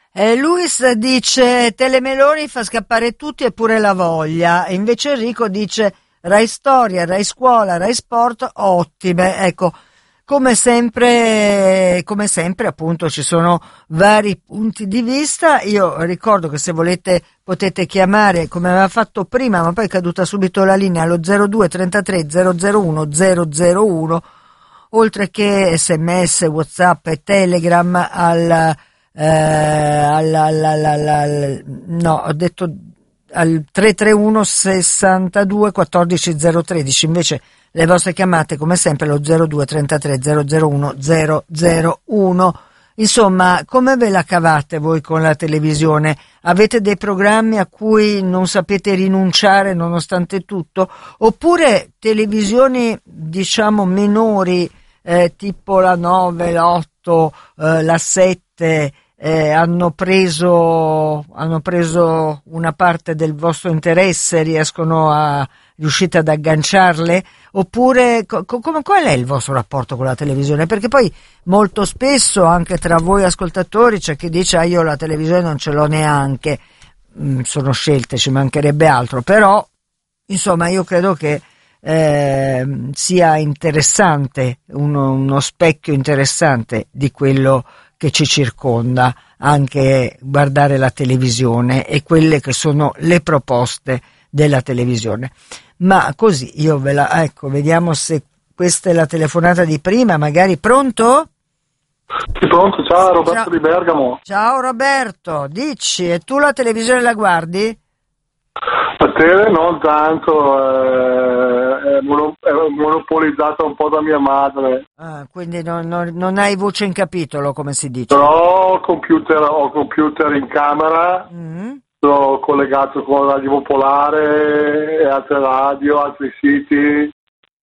Luis dice Telemeloni fa scappare tutti e pure la voglia, e invece Enrico dice Rai Storia, Rai Scuola, Rai Sport, ottime. Ecco, come sempre appunto ci sono vari punti di vista. Io ricordo che se volete potete chiamare come aveva fatto prima, ma poi è caduta subito la linea, allo 02 33 001 001, oltre che SMS, WhatsApp e Telegram ho detto al 331 62 14 013. Invece le vostre chiamate come sempre allo 02 33 001 001. Insomma, come ve la cavate voi con la televisione? Avete dei programmi a cui non sapete rinunciare nonostante tutto? Oppure televisioni diciamo minori, tipo la 9, la 8, la 7, hanno preso una parte del vostro interesse, riuscite ad agganciarle? Oppure qual è il vostro rapporto con la televisione? Perché poi molto spesso anche tra voi ascoltatori c'è chi dice io la televisione non ce l'ho neanche. Sono scelte, ci mancherebbe altro, però insomma io credo che sia interessante, uno specchio interessante di quello che ci circonda, anche guardare la televisione e quelle che sono le proposte della televisione. Ma così io ecco, vediamo se questa è la telefonata di prima, magari. Pronto? Sì, pronto, ciao, Roberto di Bergamo. Ciao Roberto, dici, e tu la televisione la guardi? La tele non tanto, è monopolizzata un po' da mia madre. Ah, quindi non hai voce in capitolo, come si dice. Però ho computer in camera, sono collegato con la Radio Popolare e altre radio, altri siti,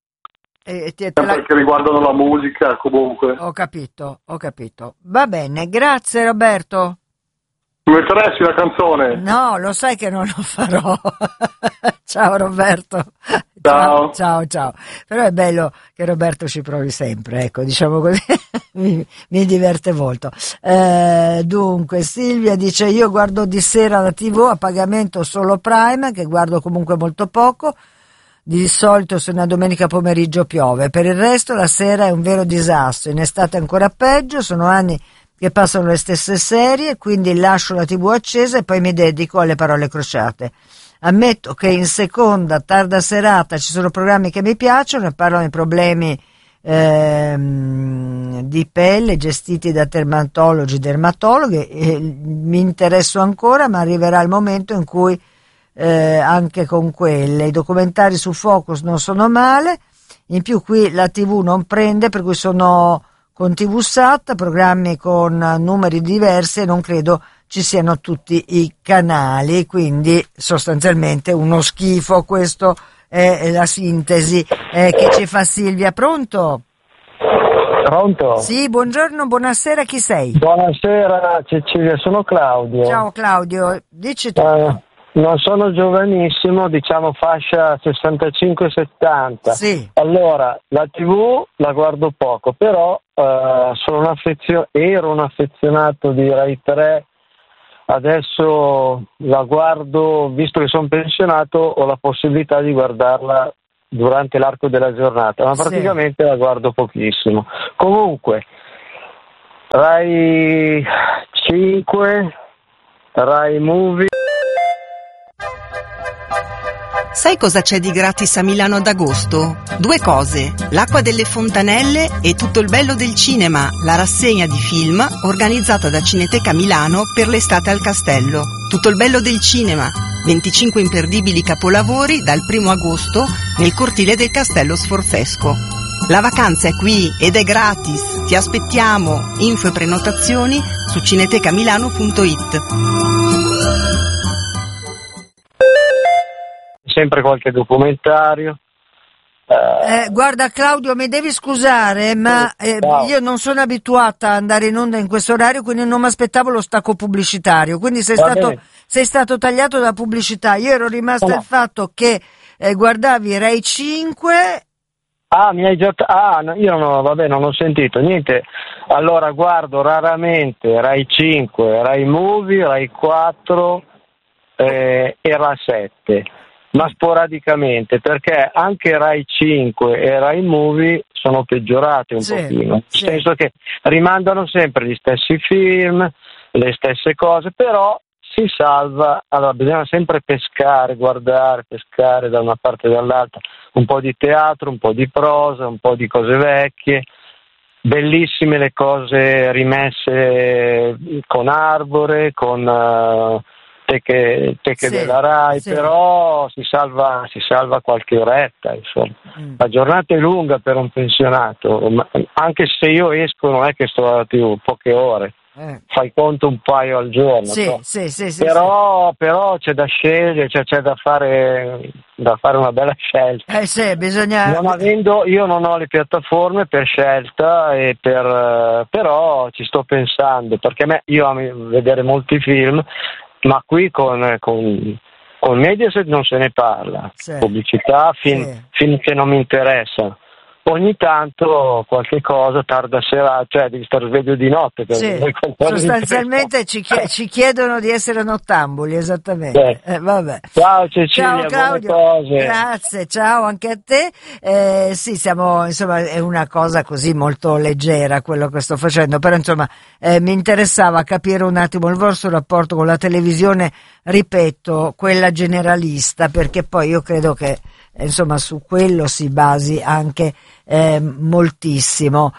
che riguardano la musica comunque. Ho capito. Va bene, grazie Roberto. Mi interessi la canzone? No, lo sai che non lo farò. Ciao Roberto. Ciao. Però è bello che Roberto ci provi sempre, ecco, diciamo così. mi diverte molto. Dunque, Silvia dice io guardo di sera la TV a pagamento solo Prime, che guardo comunque molto poco. Di solito se una domenica pomeriggio piove. Per il resto la sera è un vero disastro. In estate ancora peggio, sono anni che passano le stesse serie, quindi lascio la TV accesa e poi mi dedico alle parole crociate. Ammetto che in seconda, tarda serata ci sono programmi che mi piacciono e parlano di problemi di pelle gestiti da dermatologhi. Mi interesso ancora, ma arriverà il momento in cui anche con quelle. I documentari su Focus non sono male, in più qui la TV non prende, per cui sono con TV-Sat, programmi con numeri diversi e non credo ci siano tutti i canali, quindi sostanzialmente uno schifo. Questo è la sintesi che ci fa Silvia. Pronto? Pronto? Sì, buongiorno, buonasera, chi sei? Buonasera Cecilia, sono Claudio. Ciao Claudio, dici tu. Non sono giovanissimo, diciamo fascia 65-70. Sì. Allora, la TV la guardo poco, però ero un affezionato di Rai 3, adesso la guardo, visto che sono pensionato, ho la possibilità di guardarla durante l'arco della giornata, ma praticamente la guardo pochissimo. Comunque, Rai 5, Rai Movie. Sai cosa c'è di gratis a Milano ad agosto? 2 cose, l'acqua delle fontanelle e tutto il bello del cinema, la rassegna di film organizzata da Cineteca Milano per l'estate al Castello. Tutto il bello del cinema, 25 imperdibili capolavori dal 1 agosto nel cortile del Castello Sforzesco. La vacanza è qui ed è gratis, ti aspettiamo, info e prenotazioni su cinetecamilano.it. Sempre qualche documentario. Guarda Claudio, mi devi scusare, ma io non sono abituata ad andare in onda in questo orario, quindi non mi aspettavo lo stacco pubblicitario, quindi sei stato tagliato da pubblicità. Io ero rimasta al fatto che guardavi Rai 5 mi hai già... no, io non ho sentito niente. Allora guardo raramente Rai 5, Rai Movie, Rai 4 e Rai 7, ma sporadicamente, perché anche Rai 5 e Rai Movie sono peggiorate un pochino, nel senso che rimandano sempre gli stessi film, le stesse cose, però si salva. Allora bisogna sempre pescare da una parte e dall'altra, un po' di teatro, un po' di prosa, un po' di cose vecchie, bellissime le cose rimesse con Arbore, con teche della Rai, però si salva qualche oretta, insomma. La giornata è lunga per un pensionato, anche se io esco non è che sto più poche ore. Fai conto un paio al giorno, però c'è da scegliere, c'è da fare una bella scelta. Bisogna... Io non ho le piattaforme per scelta, però ci sto pensando, perché io amo vedere molti film, ma qui con Mediaset non se ne parla, pubblicità, film che non mi interessa. Ogni tanto qualche cosa tarda sera, cioè devi stare sveglio di notte. Sostanzialmente ci chiedono di essere nottambuli, esattamente. Vabbè. Ciao Cecilia, ciao Claudio, buone cose. Grazie, ciao anche a te. Insomma, è una cosa così molto leggera quello che sto facendo, però insomma mi interessava capire un attimo il vostro rapporto con la televisione, ripeto, quella generalista, perché poi io credo che insomma su quello si basi anche moltissimo.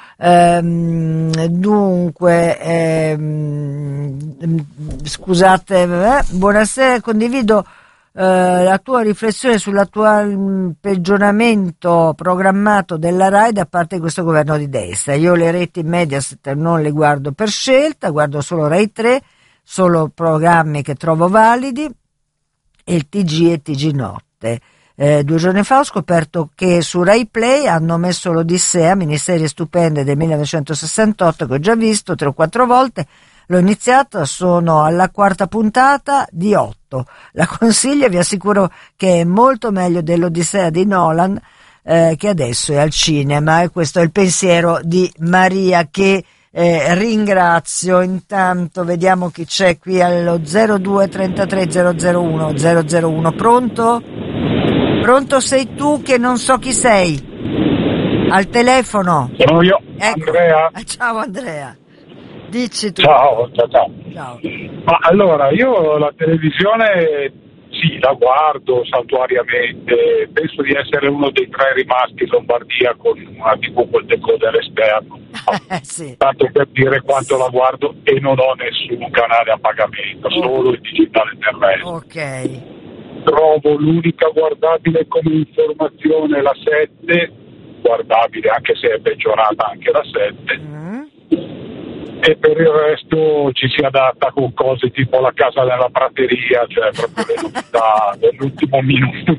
Scusate, buonasera, condivido la tua riflessione sull'attuale peggioramento programmato della Rai da parte di questo governo di destra. Io le reti Mediaset non le guardo per scelta, guardo solo Rai 3, solo programmi che trovo validi, e il TG e TG Notte. 2 giorni fa ho scoperto che su Rai Play hanno messo l'Odissea, miniserie stupenda del 1968 che ho già visto 3 o 4 volte. L'ho iniziata, sono alla 4ª puntata di 8. La consiglio e vi assicuro che è molto meglio dell'Odissea di Nolan, che adesso è al cinema, e questo è il pensiero di Maria, che ringrazio. Intanto vediamo chi c'è qui allo 02 33 001 001. Pronto, sei tu che non so chi sei al telefono? Sono io, ecco. Andrea. Ciao Andrea, dici tu. Ciao. Ma allora, io la televisione sì, la guardo saltuariamente, penso di essere uno dei 3 rimasti in Lombardia con una TV col decoder esterno, tanto per dire quanto la guardo, e non ho nessun canale a pagamento, solo il digitale terrestre. Ok. Trovo l'unica guardabile come informazione la 7, guardabile anche se è peggiorata anche la 7, e per il resto ci si adatta con cose tipo La casa nella prateria, cioè proprio le novità dell'ultimo minuto,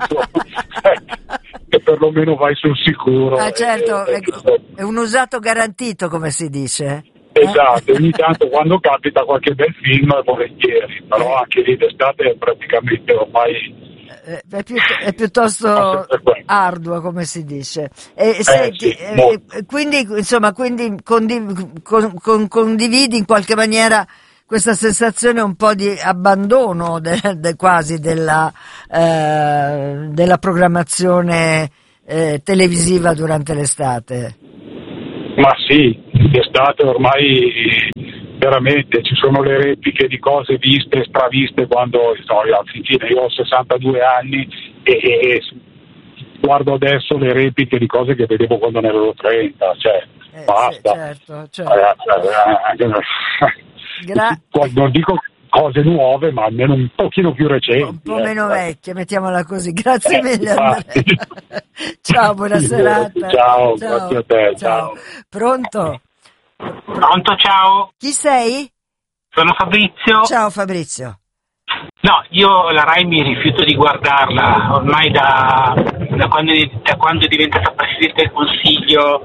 e perlomeno vai sul sicuro. Certo, è un usato garantito, come si dice. Esatto, ogni tanto quando capita qualche bel film volentieri, però anche lì d'estate è praticamente ormai è piuttosto ardua, come si dice. Senti, quindi insomma, condividi in qualche maniera questa sensazione un po' di abbandono quasi della programmazione televisiva durante l'estate? Ma sì, d'estate ormai veramente ci sono le repliche di cose viste e straviste, quando io ho 62 anni e guardo adesso le repliche di cose che vedevo quando ne avevo 30, cioè basta. Certo. Non dico cose nuove, ma almeno un pochino più recenti. Un po' meno vecchie, mettiamola così. Grazie mille Andrea. Ciao, buona serata. Ciao, grazie a te. Ciao. Pronto, ciao. Chi sei? Sono Fabrizio. Ciao Fabrizio. No, io la Rai mi rifiuto di guardarla, ormai da quando è diventata Presidente del Consiglio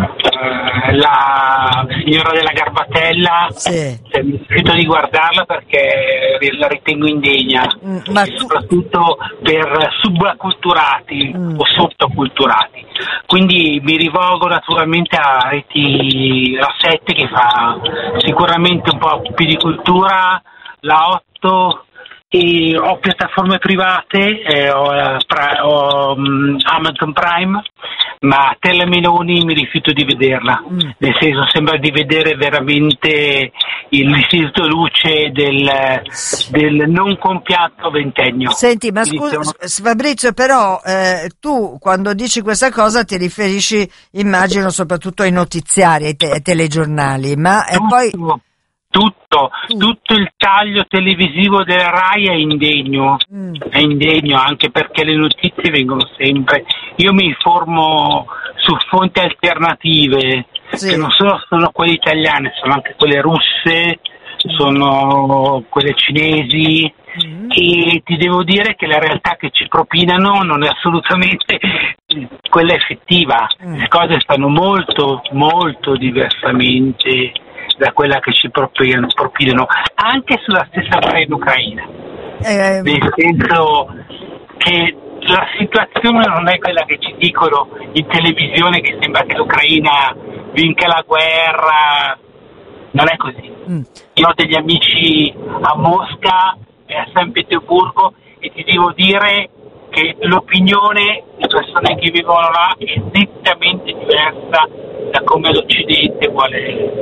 la signora della Garbatella, sì. Mi rifiuto di guardarla perché la ritengo indegna, soprattutto per subculturati o sottoculturati. Quindi mi rivolgo naturalmente a Reti La 7 che fa sicuramente un po' più di cultura, la 8, e ho piattaforme private, ho Amazon Prime, ma Telemeloni mi rifiuto di vederla, nel senso sembra di vedere veramente l'istituto luce del non compianto ventennio. Senti, ma scusa Fabrizio, però tu quando dici questa cosa ti riferisci, immagino, soprattutto ai notiziari, ai telegiornali, ma poi... Tutto il taglio televisivo della Rai è indegno, anche perché le notizie vengono sempre. Io mi informo su fonti alternative, che non sono quelle italiane, sono anche quelle russe, sono quelle cinesi, e ti devo dire che la realtà che ci propinano non è assolutamente quella effettiva. Le cose stanno molto, molto diversamente da quella che ci propinano, anche sulla stessa guerra in Ucraina. Nel senso che la situazione non è quella che ci dicono in televisione, che sembra che l'Ucraina vinca la guerra. Non è così. Io ho degli amici a Mosca e a San Pietroburgo e ti devo dire che l'opinione di persone che vivono là è nettamente diversa da come l'Occidente vuole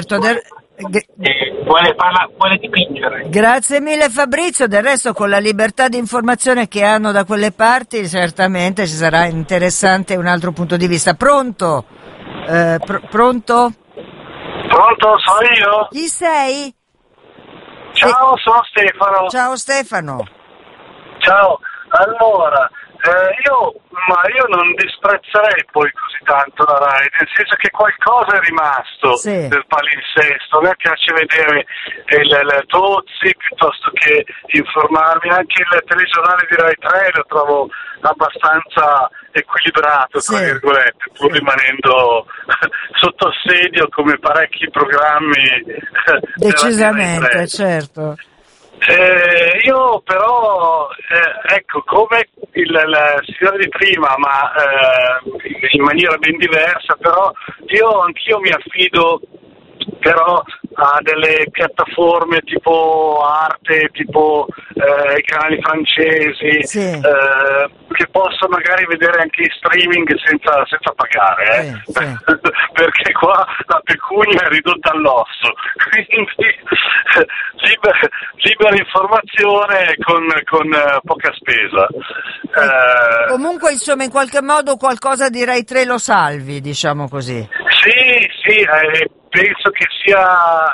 dipingere. Grazie mille Fabrizio, del resto con la libertà di informazione che hanno da quelle parti certamente ci sarà interessante un altro punto di vista. Pronto? Pronto? Pronto, sono io? Chi sei? Ciao, sono Stefano. Ciao Stefano. Ciao, allora, io non disprezzerei poi così tanto la Rai, nel senso che qualcosa è rimasto del palinsesto. A me piace vedere il Tozzi piuttosto che informarmi, anche il telegiornale di Rai 3 lo trovo abbastanza equilibrato, tra virgolette, pur rimanendo sotto assedio come parecchi programmi. Decisamente, certo. Io però, ecco, come il signore di prima, ma in maniera ben diversa, però anch'io mi affido però a delle piattaforme tipo Arte, tipo i canali francesi, che posso magari vedere anche in streaming senza pagare, perché qua la pecunia è ridotta all'osso, quindi libera informazione con poca spesa. Comunque insomma in qualche modo qualcosa di Rai 3 lo salvi, diciamo così. Sì, penso che sia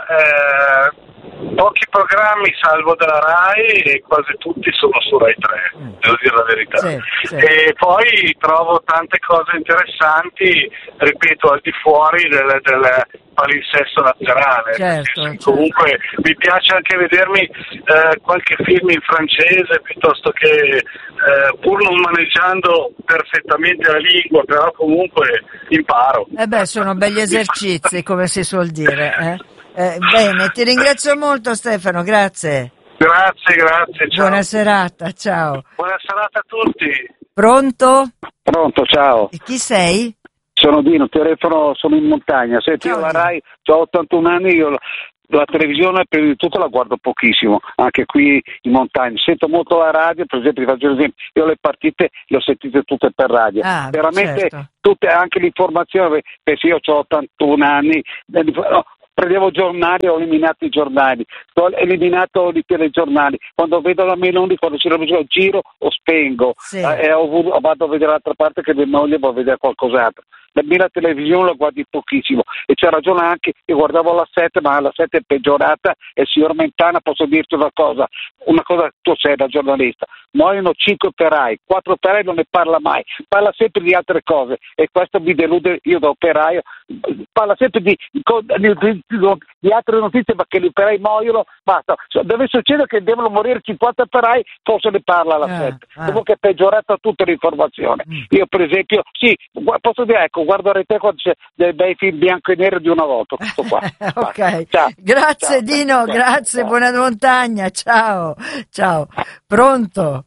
pochi programmi salvo della Rai e quasi tutti sono su Rai 3, devo dire la verità. E poi trovo tante cose interessanti, ripeto, al di fuori del palinsesto nazionale. Comunque mi piace anche vedermi qualche film in francese, piuttosto che pur non maneggiando perfettamente la lingua, però comunque imparo. Sono begli esercizi, come si suol dire. Bene, ti ringrazio molto Stefano, grazie. Grazie, ciao. Buona serata, ciao. Buona serata a tutti. Pronto? Pronto, ciao. E chi sei? Sono Dino, telefono, sono in montagna. Senti, io la Rai, ho 81 anni, io la televisione prima di tutto la guardo pochissimo, anche qui in montagna. Sento molto la radio, per esempio, vi faccio un esempio, io le partite le ho sentite tutte per radio. Veramente tutte, anche l'informazione, perché io ho 81 anni, prendevo giornali, ho eliminato i giornali, ho eliminato i telegiornali. Quando vedo la Meloni, quando c'è la musica, giro o spengo, e vado a vedere l'altra parte che mia moglie vuole vedere qualcos'altro. la televisione la guardi pochissimo, e c'è ragione anche, io guardavo la 7, ma la 7 è peggiorata, e il signor Mentana, posso dirti una cosa, tu sei da giornalista, muoiono 5 operai, 4 operai non ne parla mai, parla sempre di altre cose, e questo mi delude, io da operaio, parla sempre di altre notizie, ma che gli operai muoiono, basta, deve succedere che devono morire 50 operai, forse ne parla la 7, comunque è peggiorata tutta l'informazione. Io per esempio, sì, posso dire, ecco, guardo Rete quando c'è dei bei film bianco e nero di una volta, tutto qua. Ok, ciao. Grazie ciao, Dino, grazie, ciao. Buona montagna, ciao. Pronto?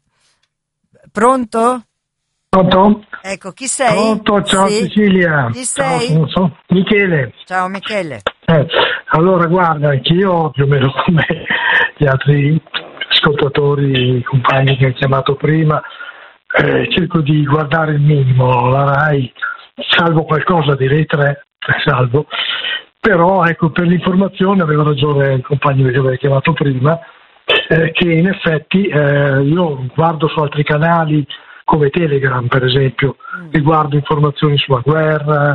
Ecco, chi sei? Pronto, ciao sì. Cecilia. Chi sei? Sono Michele. Ciao Michele. Allora guarda, anch'io più o meno come gli altri ascoltatori, compagni che hai chiamato prima, cerco di guardare il minimo la Rai, salvo qualcosa di Rai 3, salvo, però ecco, per l'informazione aveva ragione il compagno che aveva chiamato prima, che in effetti io guardo su altri canali come Telegram per esempio, riguardo informazioni sulla guerra,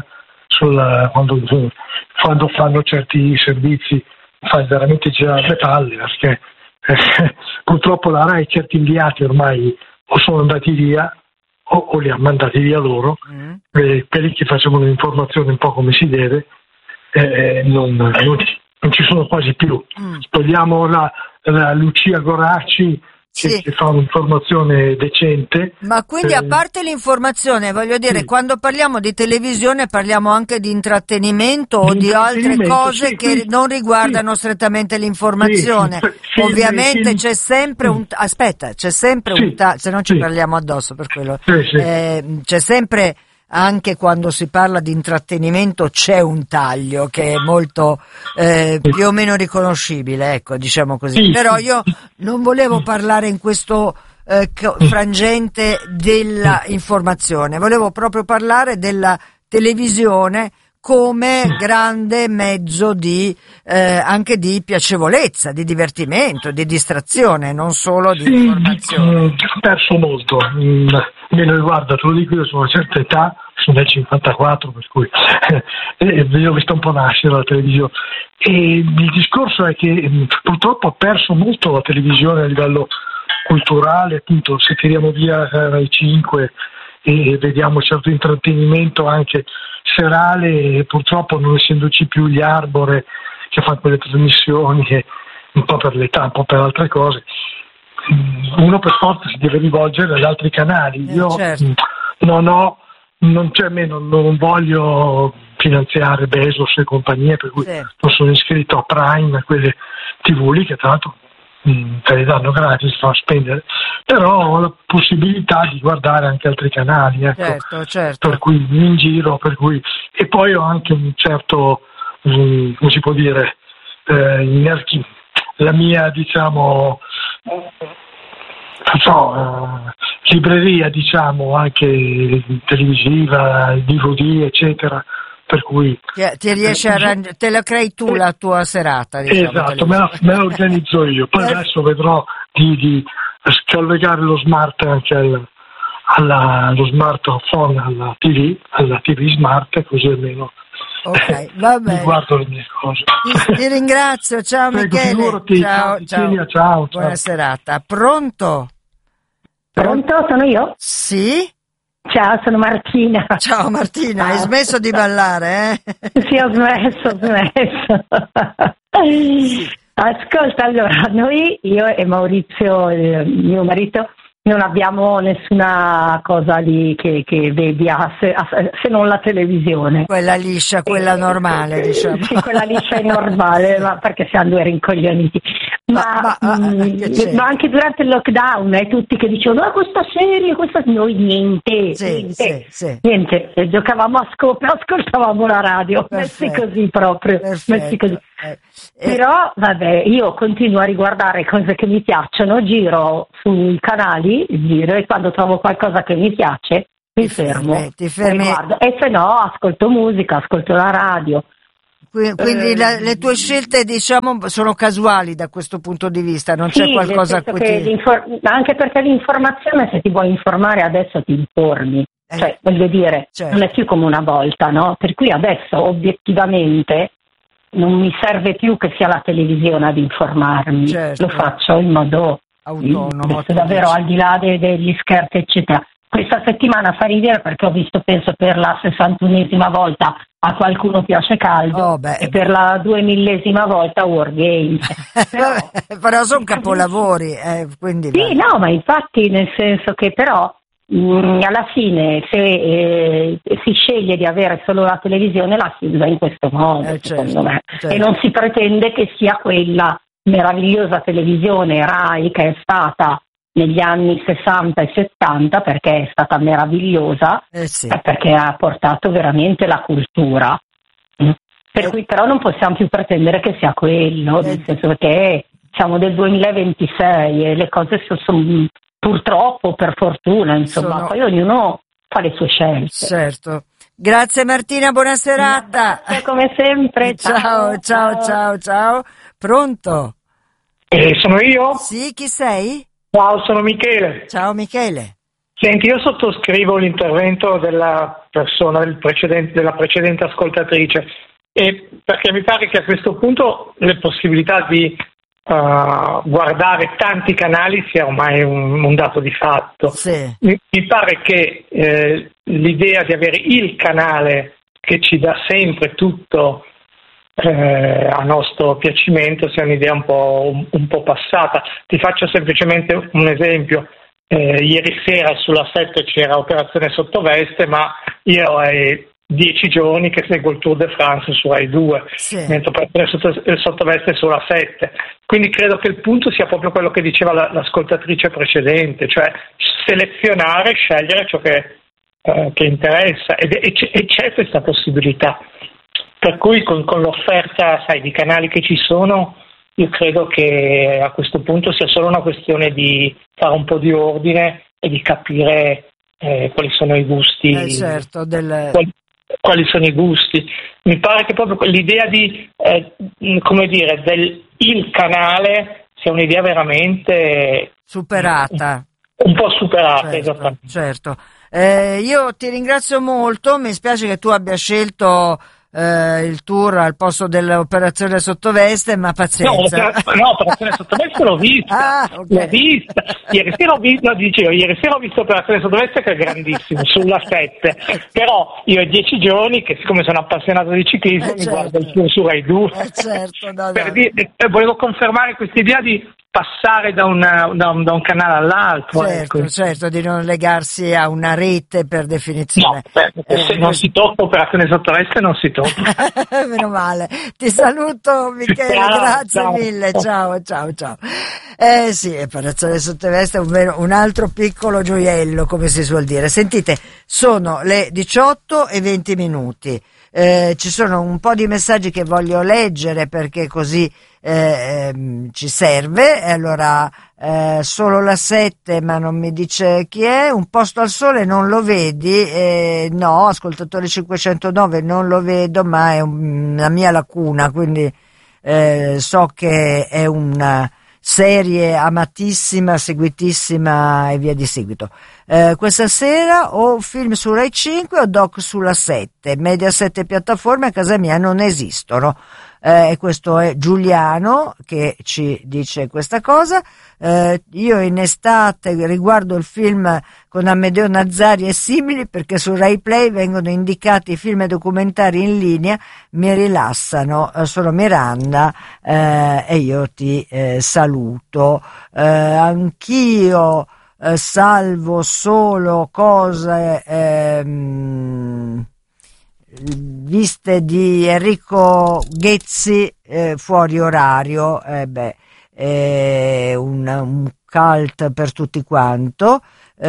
quando fanno certi servizi fa veramente girare le palle, perché purtroppo la Rai, certi inviati ormai o sono andati via o li ha mandati via loro, quelli che facevano l'informazione un po' come si deve non ci sono quasi più. Togliamo la Lucia Goracci che fa un'informazione decente. Ma quindi a parte l'informazione, voglio dire, quando parliamo di televisione parliamo anche di intrattenimento o di altre cose che non riguardano strettamente l'informazione. Ovviamente c'è sempre c'è sempre se no ci parliamo addosso per quello. C'è sempre, anche quando si parla di intrattenimento, c'è un taglio che è molto più o meno riconoscibile, ecco, diciamo così. Però io non volevo parlare in questo frangente della informazione, volevo proprio parlare della televisione come grande mezzo di anche di piacevolezza, di divertimento, di distrazione, non solo di informazione. Ho perso molto. Me ne guarda, te lo dico, io sono a una certa età, sono del 54, per cui ho visto un po' nascere la televisione. E il discorso è che purtroppo ha perso molto la televisione a livello culturale, appunto, se tiriamo via Rai 5 e vediamo certo intrattenimento anche serale, e purtroppo non essendoci più gli Arbore che fanno quelle trasmissioni che un po' per l'età, un po' per altre cose, uno per forza si deve rivolgere agli altri canali. Io non voglio finanziare Bezos e compagnie, per cui non sono iscritto a Prime, a quelle TV lì che tra l'altro te le danno gratis, fa spendere, però ho la possibilità di guardare anche altri canali, ecco. Certo. Per cui in giro, e poi ho anche un certo, come si può dire, la mia, diciamo, libreria, diciamo, anche televisiva, DVD, eccetera, per cui ti riesci te la crei tu la tua serata, diciamo. Esatto, me la organizzo io. Poi adesso vedrò di collegare lo smart anche allo smartphone, alla TV smart, così almeno va bene. Guardo le mie cose. Ti ringrazio, ciao Michele. Ciao. Buona serata. Pronto? Sono io? Sì. Ciao, sono Martina. Ciao Martina, hai smesso di ballare, Sì, ho smesso. Ascolta, allora, io e Maurizio, il mio marito, non abbiamo nessuna cosa lì che vedi se non la televisione. Quella liscia, quella normale, diciamo. Sì, quella liscia è normale, ma perché siamo due rincoglioniti. Ma anche durante il lockdown, tutti che dicevano questa serie, noi niente. Niente. Giocavamo a scopa, ascoltavamo la radio, messi così proprio. Messi così. Però vabbè, io continuo a riguardare cose che mi piacciono, giro sui canali, e quando trovo qualcosa che mi piace mi fermo, riguardo. E se no ascolto musica, ascolto la radio. Quindi le tue scelte, diciamo, sono casuali da questo punto di vista, non c'è qualcosa a cui anche perché l'informazione, se ti vuoi informare adesso ti informi, cioè voglio dire, non è più come una volta, no? Per cui adesso obiettivamente non mi serve più che sia la televisione ad informarmi, lo faccio in modo autonomo, davvero al di là degli scherzi eccetera. Questa settimana fa ridere perché ho visto, penso per la 61esima volta A qualcuno piace caldo e per la 2000esima volta War Games. Però sono capolavori, quindi sì, no, ma infatti nel senso che però alla fine se si sceglie di avere solo la televisione la si usa in questo modo, secondo me. E non si pretende che sia quella meravigliosa televisione Rai che è stata negli anni 60 e 70, perché è stata meravigliosa, perché ha portato veramente la cultura. Per cui però non possiamo più pretendere che sia quello, nel senso che siamo del 2026 e le cose sono purtroppo, per fortuna, insomma, poi ognuno fa le sue scelte. Certo. Grazie Martina, buona serata. Grazie, come sempre. Ciao. Pronto? Sono io? Sì, chi sei? Ciao, sono Michele. Ciao Michele. Senti, io sottoscrivo l'intervento della persona della precedente ascoltatrice, perché mi pare che a questo punto le possibilità di guardare tanti canali sia ormai un dato di fatto. Sì. Mi pare che l'idea di avere il canale che ci dà sempre tutto a nostro piacimento sia un'idea un po' passata. Ti faccio semplicemente un esempio. Ieri sera sulla 7 c'era Operazione Sottoveste, ma io è 10 giorni che seguo il Tour de France su Rai 2, mentre Operazione Sottoveste è sulla 7. Quindi credo che il punto sia proprio quello che diceva l'ascoltatrice precedente, cioè selezionare, scegliere ciò che interessa, e c'è questa possibilità. Per cui con l'offerta, di canali che ci sono, io credo che a questo punto sia solo una questione di fare un po' di ordine e di capire quali sono i gusti. Quali sono i gusti. Mi pare che proprio l'idea di, il canale sia un'idea veramente superata. Un po' superata, esattamente. Certo. Io ti ringrazio molto, mi spiace che tu abbia scelto il tour al posto dell'Operazione Sottoveste, ma pazienza. No, Operazione Sottoveste l'ho vista. L'ho vista. Ieri sera ho visto Operazione Sottoveste, che è grandissimo, sulla 7. Però io ho 10 giorni che, siccome sono appassionato di ciclismo, mi guardo il tour su Rai 2. Volevo confermare questa idea di passare da un canale all'altro. Certo, di non legarsi a una rete per definizione. No, se non si tocca Operazione Sottoveste, non si tocca. Meno male. Ti saluto Michele, grazie mille. Ciao. Sì, Operazione Sottoveste è un altro piccolo gioiello, come si suol dire. Sentite, sono le 18:20. Ci sono un po' di messaggi che voglio leggere perché così ci serve. Allora, solo la 7, ma non mi dice chi è. Un posto al sole non lo vedi? No, ascoltatore 509 non lo vedo, ma è una mia lacuna, quindi so che è una serie amatissima, seguitissima e via di seguito. Questa sera o film su Rai 5 o doc sulla 7, Mediaset e piattaforme a casa mia non esistono. E questo è Giuliano che ci dice questa cosa. Io in estate riguardo il film con Amedeo Nazzari e simili, perché su Rai Play vengono indicati film e documentari in linea, mi rilassano. Sono Miranda e io ti saluto. Anch'io salvo solo cose viste di Enrico Ghezzi fuori orario, un cult per tutti quanto.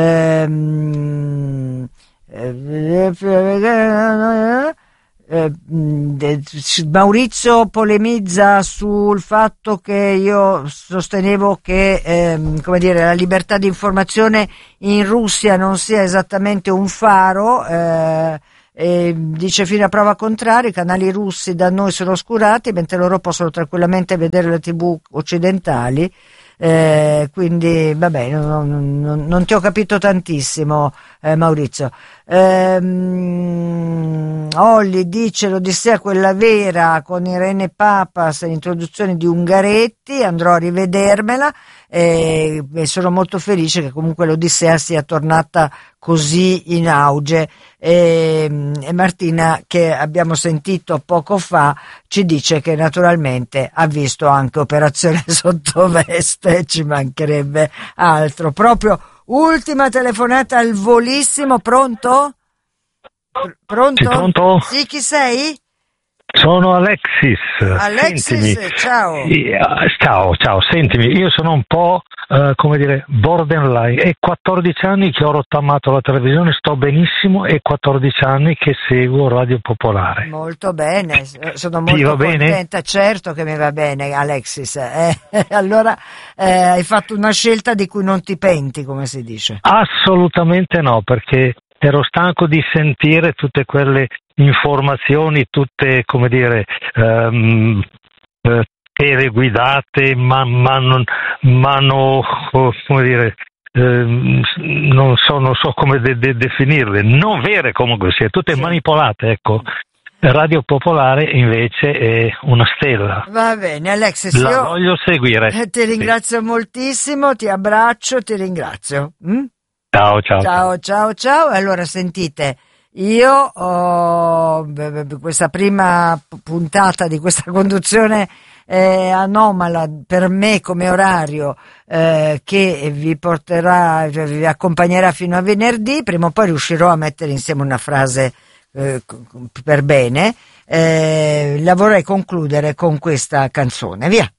Maurizio polemizza sul fatto che io sostenevo che la libertà di informazione in Russia non sia esattamente un faro. E dice fino a prova contraria i canali russi da noi sono oscurati, mentre loro possono tranquillamente vedere le TV occidentali. Quindi vabbè, non ti ho capito tantissimo, Maurizio. Olli dice l'Odissea quella vera con Irene Papas, l'introduzione di Ungaretti, andrò a rivedermela e sono molto felice che comunque l'Odissea sia tornata così in auge e Martina, che abbiamo sentito poco fa, ci dice che naturalmente ha visto anche Operazione Sottoveste, ci mancherebbe altro. Proprio ultima telefonata al volissimo. Pronto? Pronto? Sì, pronto? Sì, chi sei? Sono Alexis. Alexis, sentimi. ciao. Ciao, sentimi, io sono un po' borderline, è 14 anni che ho rottamato la televisione, sto benissimo, e 14 anni che seguo Radio Popolare. Molto bene, sono molto contenta, certo che mi va bene, Alexis. Allora hai fatto una scelta di cui non ti penti, come si dice? Assolutamente no, perché ero stanco di sentire tutte quelle informazioni, tutte, come dire, teleguidate, ma come dire, non so come definirle, non vere comunque sia, tutte manipolate, ecco. Radio Popolare invece è una stella. Va bene, Alexis, io voglio seguire. Ti ringrazio moltissimo, ti abbraccio, ti ringrazio. Ciao. Allora sentite, io questa prima puntata di questa conduzione anomala per me come orario, che vi accompagnerà fino a venerdì. Prima o poi riuscirò a mettere insieme una frase per bene. La vorrei concludere con questa canzone, via.